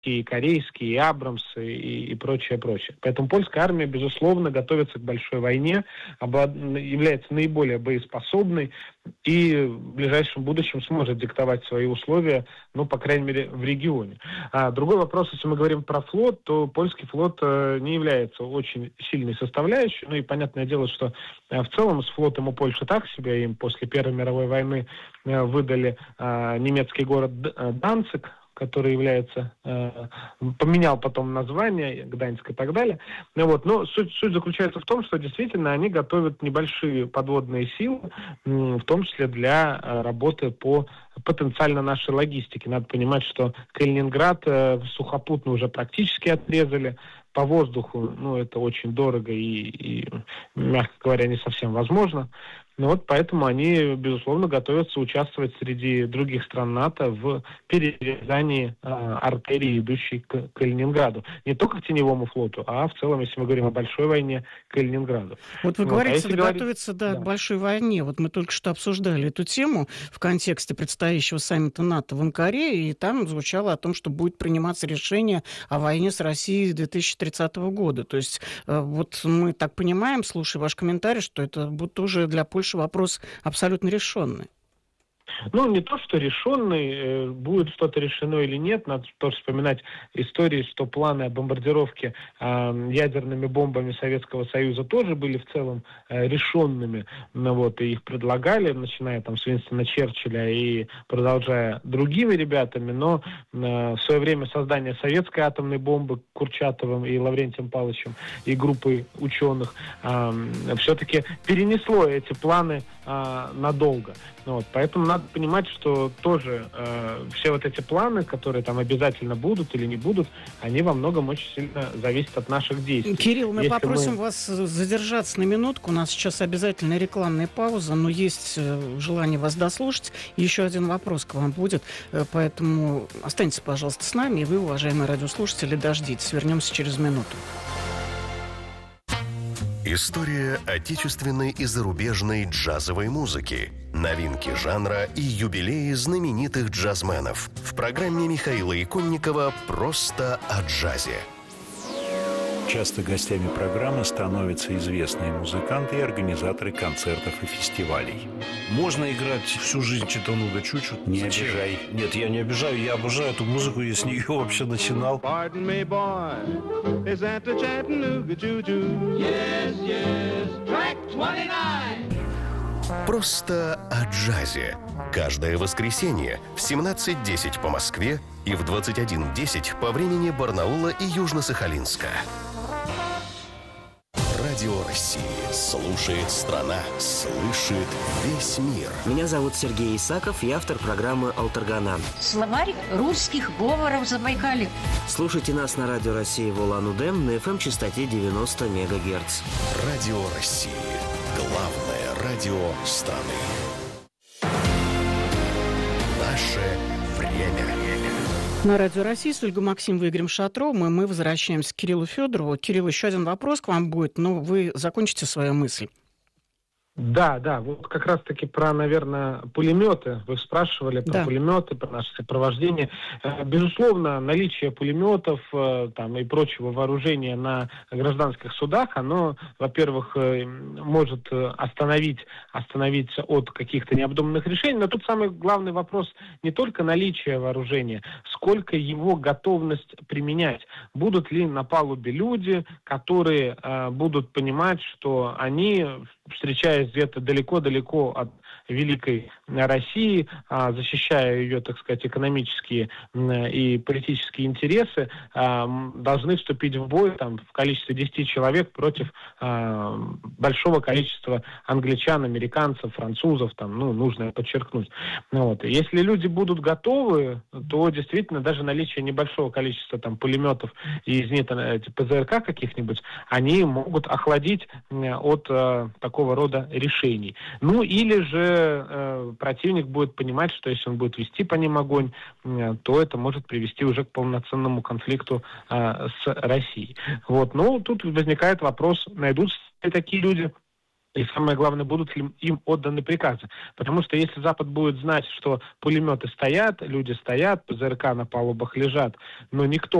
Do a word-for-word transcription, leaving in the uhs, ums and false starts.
и корейские, и Абрамсы, и, и прочее, прочее. Поэтому польская армия, безусловно, готовится к большой войне, является наиболее боеспособной и в ближайшем будущем сможет диктовать свои условия, ну, по крайней мере, в регионе. А другой вопрос, если мы говорим про флот, то польский флот э, не является очень сильной составляющей. Ну и понятное дело, что э, в целом с флотом у Польши так себе. Им после Первой мировой войны э, выдали э, немецкий город э, Данциг, который является, э, поменял потом название, Гданьск и так далее. Ну, вот. Но суть, суть заключается в том, что действительно они готовят небольшие подводные силы, э, в том числе для э, работы по потенциально нашей логистике. Надо понимать, что Калининград э, сухопутно уже практически отрезали. По воздуху, ну, это очень дорого и, и, мягко говоря, не совсем возможно. Ну вот поэтому они, безусловно, готовятся участвовать среди других стран НАТО в перерезании э, артерии, идущей к Калининграду. Не только к теневому флоту, а в целом, если мы говорим о большой войне, к Калининграду. Вот вы вот, говорите, а готовиться говорить... да, да. к большой войне. Вот мы только что обсуждали эту тему в контексте предстоящего саммита НАТО в Анкаре, и там звучало о том, что будет приниматься решение о войне с Россией две тысячи тридцатого года. То есть э, вот мы так понимаем, слушая ваш комментарий, что это будет уже для Польши вопрос абсолютно решенный. Ну, не то, что решенный, будет что-то решено или нет, надо тоже вспоминать истории, что планы о бомбардировке э, ядерными бомбами Советского Союза тоже были в целом э, решенными, ну, вот, и их предлагали, начиная там с Уинстона Черчилля и продолжая другими ребятами, но э, в свое время создание советской атомной бомбы Курчатовым и Лаврентием Павловичем и группой ученых э, все-таки перенесло эти планы э, надолго. Вот, поэтому надо понимать, что тоже э, все вот эти планы, которые там обязательно будут или не будут, они во многом очень сильно зависят от наших действий. Кирилл, мы Если попросим мы... вас задержаться на минутку. У нас сейчас обязательно рекламная пауза, но есть желание вас дослушать. Еще один вопрос к вам будет, поэтому останьтесь, пожалуйста, с нами, и вы, уважаемые радиослушатели, дождитесь. Вернемся через минуту. История отечественной и зарубежной джазовой музыки, новинки жанра и юбилеи знаменитых джазменов в программе Михаила Иконникова «Просто о джазе». Часто гостями программы становятся известные музыканты и организаторы концертов и фестивалей. Можно играть всю жизнь Читануга Чучу. Не Зачем? обижай. Нет, я не обижаю, я обожаю эту музыку, я с нее вообще начинал. Pardon me, boy, is that the Chattanooga Choo-Choo? Yes, yes, track двадцать девять. «Просто о джазе». Каждое воскресенье в семнадцать десять по Москве и в двадцать один десять по времени Барнаула и Южно-Сахалинска. Радио России. Слушает страна. Слышит весь мир. Меня зовут Сергей Исаков, я автор программы «Алтаргана». Словарь русских говоров Забайкалья. Слушайте нас на Радио России в Улан-Удэ на эф эм-частоте девяносто мегагерц. Радио России. Главное радио страны. Наше время. На Радио России с Ольгой Максимовой и Игорем Шатровым, и мы возвращаемся к Кириллу Федорову. Кирилл, еще один вопрос к вам будет, но вы закончите свою мысль. Да, да, вот как раз-таки про, наверное, пулеметы. Вы спрашивали про да. пулеметы, про наше сопровождение. Безусловно, наличие пулеметов там, и прочего вооружения на гражданских судах, оно, во-первых, может остановить, остановиться от каких-то необдуманных решений, но тут самый главный вопрос не только наличие вооружения, сколько его готовность применять. Будут ли на палубе люди, которые э, будут понимать, что они, встречаясь где-то далеко-далеко от великой России, защищая ее, так сказать, экономические и политические интересы, должны вступить в бой там, в количестве десяти человек против большого количества англичан, американцев, французов, там, ну, нужно подчеркнуть. Вот. Если люди будут готовы, то действительно даже наличие небольшого количества там, пулеметов и зенитно- ПЗРК каких-нибудь, они могут охладить от такого рода решений. Ну или же э, противник будет понимать, что если он будет вести по ним огонь, э, то это может привести уже к полноценному конфликту э, с Россией. Вот. Но тут возникает вопрос, найдутся ли такие люди, И самое главное, будут ли им отданы приказы. Потому что если Запад будет знать, что пулеметы стоят, люди стоят, ПЗРК на палубах лежат, но никто